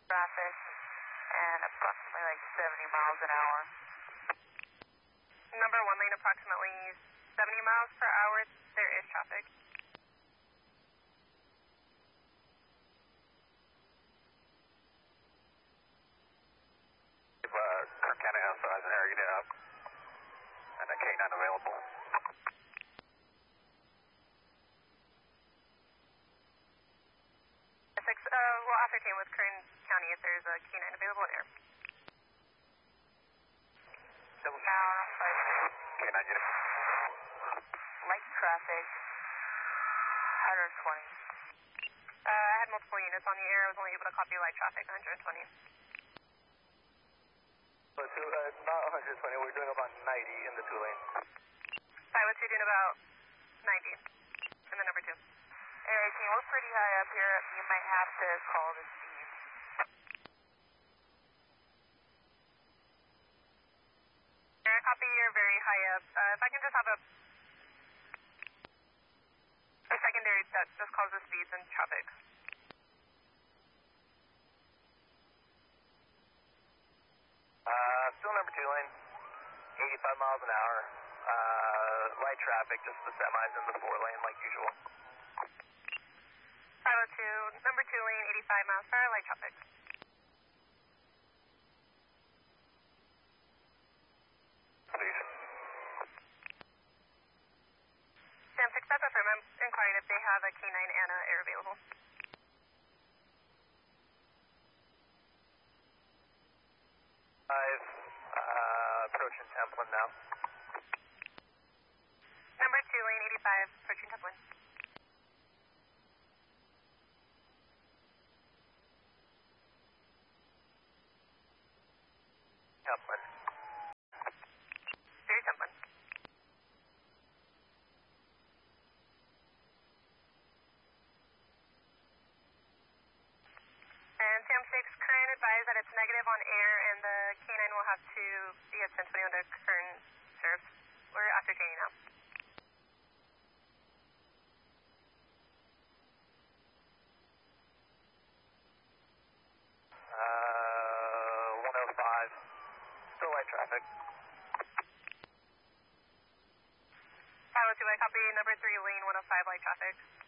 traffic and approximately like 70 miles an hour. Number 1 lane, approximately 70 miles per hour. There is traffic. Kirk County outside an area up and a K9 available. We'll ascertain with Kern County if there's a K9 available in air. K9 unit. Light traffic, 120. I had multiple units on the air. I was only able to copy light traffic, 120. Not 120, we're doing about 90 in the 2 lane. 502 doing about 90 in the number 2. Hey, team, we're pretty high up here. You might have to call the speed. Copy, you're very high up. If I can just have a secondary that just calls the speeds and traffic. Still number 2 lane, 85 miles an hour. Light traffic, just the semis in the 4 lane like usual. 502, number 2 lane, 85 miles per hour, light traffic. Please. Sam 6, that's affirm. I'm inquiring if they have a K9 and a air available. Approaching Templin now. Number 2 lane, 85, approaching Templin. Templin. Very Templin. And Sam 6, current advised that it's negative on air and the K9 will have to be at San Antonio to current surf. We're ascertaining now. Uh, 105. Still light traffic. 502, I copy number 3 lane, 105 light traffic.